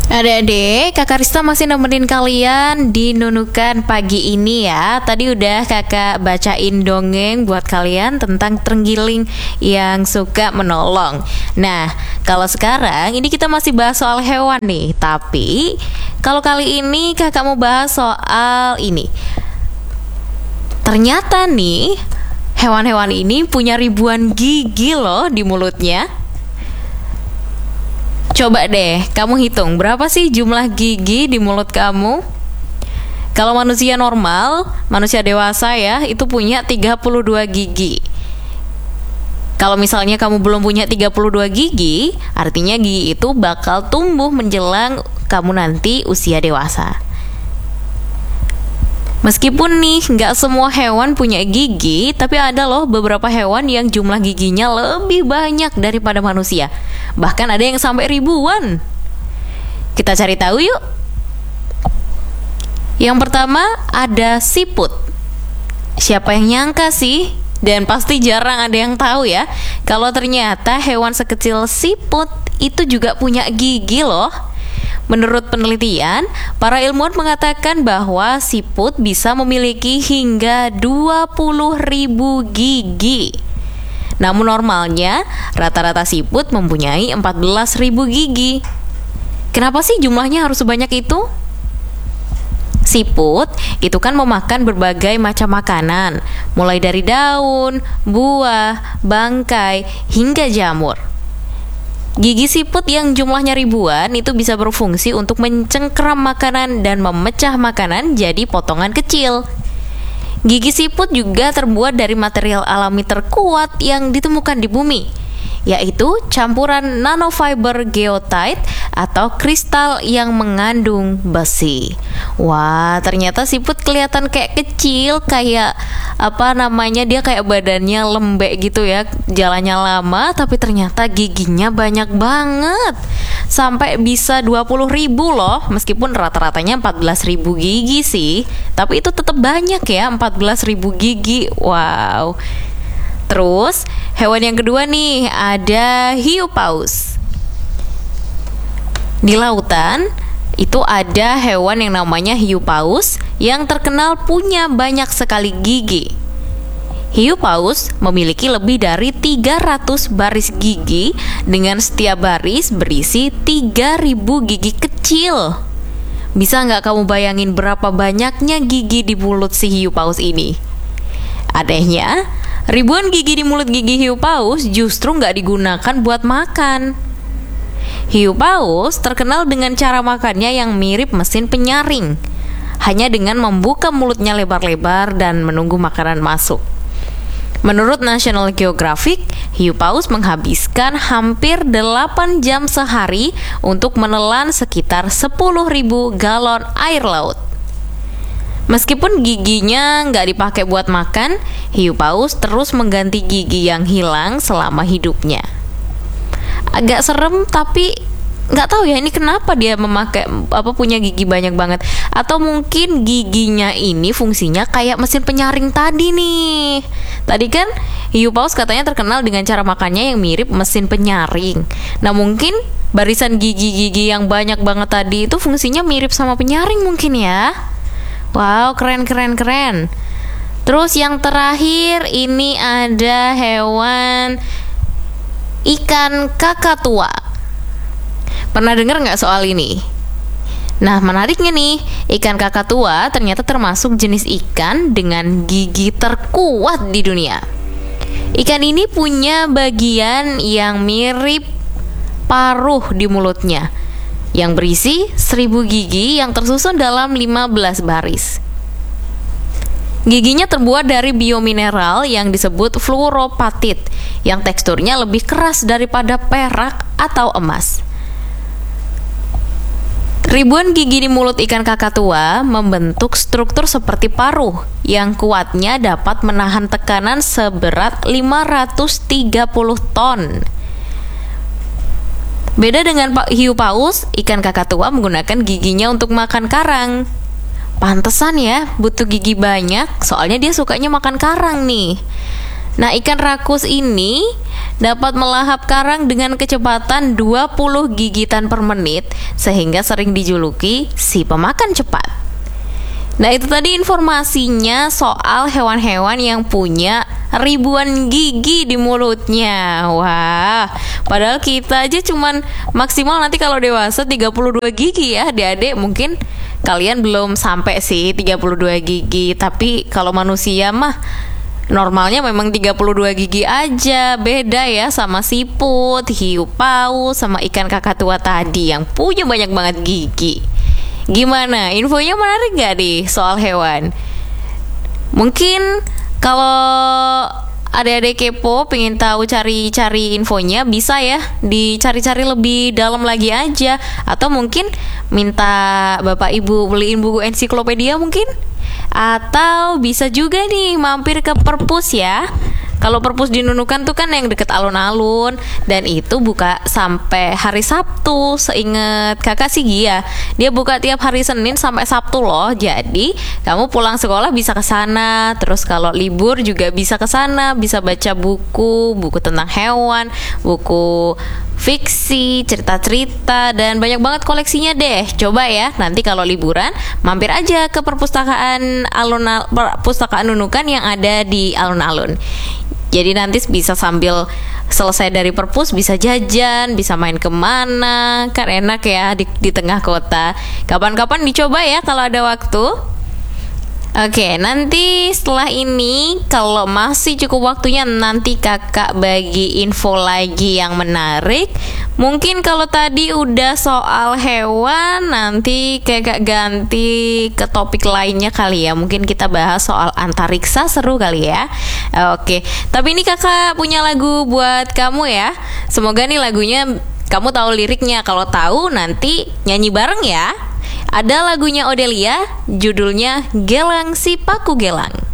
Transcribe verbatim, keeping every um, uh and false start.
Adik-adik, Kakak Rista masih nemenin kalian di Nunukan pagi ini ya. Tadi udah kakak bacain dongeng buat kalian tentang terenggiling yang suka menolong. Nah, kalau sekarang ini kita masih bahas soal hewan nih. Tapi kalau kali ini kakak mau bahas soal ini. Ternyata nih, hewan-hewan ini punya ribuan gigi loh di mulutnya. Coba deh, kamu hitung berapa sih jumlah gigi di mulut kamu? Kalau manusia normal, manusia dewasa ya, itu punya tiga puluh dua gigi. Kalau misalnya kamu belum punya tiga puluh dua gigi, artinya gigi itu bakal tumbuh menjelang kamu nanti usia dewasa. Meskipun nih nggak semua hewan punya gigi, tapi ada loh beberapa hewan yang jumlah giginya lebih banyak daripada manusia. Bahkan ada yang sampai ribuan. Kita cari tahu yuk. Yang pertama ada siput. Siapa yang nyangka sih? Dan pasti jarang ada yang tahu ya, kalau ternyata hewan sekecil siput itu juga punya gigi loh. Menurut penelitian, para ilmuwan mengatakan bahwa siput bisa memiliki hingga dua puluh ribu gigi. Namun normalnya, rata-rata siput mempunyai empat belas ribu gigi. Kenapa sih jumlahnya harus sebanyak itu? Siput itu kan memakan berbagai macam makanan, mulai dari daun, buah, bangkai, hingga jamur. Gigi siput yang jumlahnya ribuan itu bisa berfungsi untuk mencengkeram makanan dan memecah makanan jadi potongan kecil. Gigi siput juga terbuat dari material alami terkuat yang ditemukan di bumi, yaitu campuran nanofiber goethite atau kristal yang mengandung besi. Wah, ternyata siput kelihatan kayak kecil, kayak apa namanya, dia kayak badannya lembek gitu ya, jalannya lama, tapi ternyata giginya banyak banget. Sampai bisa dua puluh ribu loh, meskipun rata-ratanya empat belas ribu gigi sih, tapi itu tetap banyak ya, empat belas ribu gigi. Wow. Terus, hewan yang kedua nih, ada hiu paus. Di lautan, itu ada hewan yang namanya hiu paus yang terkenal punya banyak sekali gigi. Hiu paus memiliki lebih dari tiga ratus baris gigi dengan setiap baris berisi tiga ribu gigi kecil. Bisa nggak kamu bayangin berapa banyaknya gigi di mulut si hiu paus ini? Anehnya, ribuan gigi di mulut gigi hiu paus justru nggak digunakan buat makan. Hiu paus terkenal dengan cara makannya yang mirip mesin penyaring, hanya dengan membuka mulutnya lebar-lebar dan menunggu makanan masuk. Menurut National Geographic, hiu paus menghabiskan hampir delapan jam sehari untuk menelan sekitar sepuluh ribu galon air laut. Meskipun giginya nggak dipakai buat makan, hiu paus terus mengganti gigi yang hilang selama hidupnya. Agak serem, tapi nggak tahu ya ini kenapa dia memakai apa punya gigi banyak banget. Atau mungkin giginya ini fungsinya kayak mesin penyaring tadi nih. Tadi kan hiu paus katanya terkenal dengan cara makannya yang mirip mesin penyaring. Nah, mungkin barisan gigi-gigi yang banyak banget tadi itu fungsinya mirip sama penyaring mungkin ya. Wow, keren keren keren. Terus yang terakhir ini ada hewan ikan kakatua. Pernah dengar nggak soal ini? Nah, menariknya nih, ikan kakatua ternyata termasuk jenis ikan dengan gigi terkuat di dunia. Ikan ini punya bagian yang mirip paruh di mulutnya, yang berisi seribu gigi yang tersusun dalam lima belas baris. Giginya terbuat dari biomineral yang disebut fluoropatit, yang teksturnya lebih keras daripada perak atau emas. Ribuan gigi di mulut ikan kakatua membentuk struktur seperti paruh yang kuatnya dapat menahan tekanan seberat lima ratus tiga puluh ton. Beda dengan hiu paus, ikan kakatua menggunakan giginya untuk makan karang. Pantesan ya butuh gigi banyak, soalnya dia sukanya makan karang nih. Nah, ikan rakus ini dapat melahap karang dengan kecepatan dua puluh gigitan per menit, sehingga sering dijuluki si pemakan cepat. Nah, itu tadi informasinya soal hewan-hewan yang punya ribuan gigi di mulutnya. Wah, padahal kita aja cuman maksimal nanti kalau dewasa tiga puluh dua gigi ya, adik-adik. Mungkin kalian belum sampai sih tiga puluh dua gigi, tapi kalau manusia mah normalnya memang tiga puluh dua gigi aja. Beda ya sama siput, hiu paus, sama ikan kakatua tadi yang punya banyak banget gigi. Gimana? Infonya menarik gak nih soal hewan? Mungkin kalau adik-adik kepo pengen tahu cari-cari infonya, bisa ya dicari-cari lebih dalam lagi aja. Atau mungkin minta bapak ibu beliin buku ensiklopedia mungkin. Atau bisa juga nih mampir ke perpus ya. Kalau perpus di Nunukan tuh kan yang deket alun-alun, dan itu buka sampai hari Sabtu. Seinget kakak sih Gia, dia buka tiap hari Senin sampai Sabtu loh. Jadi kamu pulang sekolah bisa ke sana. Terus kalau libur juga bisa ke sana, bisa baca buku, buku tentang hewan, buku fiksi, cerita-cerita, dan banyak banget koleksinya deh. Coba ya, nanti kalau liburan mampir aja ke perpustakaan alun perpustakaan Nunukan yang ada di alun-alun. Jadi nanti bisa sambil selesai dari perpus bisa jajan, bisa main kemana, kan enak ya di, di tengah kota. Kapan-kapan dicoba ya kalau ada waktu. Oke, nanti setelah ini kalau masih cukup waktunya nanti kakak bagi info lagi yang menarik. Mungkin kalau tadi udah soal hewan, nanti kakak ganti ke topik lainnya kali ya. Mungkin kita bahas soal antariksa, seru kali ya. Oke, tapi ini kakak punya lagu buat kamu ya. Semoga nih lagunya kamu tahu liriknya. Kalau tahu nanti nyanyi bareng ya. Ada lagunya Odelia, judulnya Gelang Si Paku Gelang.